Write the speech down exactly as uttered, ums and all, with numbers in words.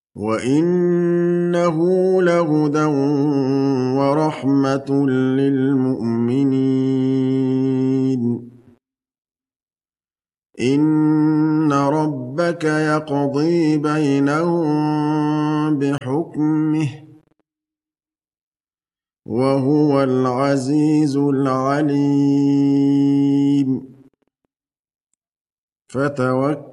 وَإِنَّهُ لَهُدًى وَرَحْمَةٌ لِّلْمُؤْمِنِينَ إِنَّ رَبَّكَ يَقْضِي بَيْنَهُم بِحُكْمِهِ ۚ وَهُوَ الْعَزِيزُ الْعَلِيمُ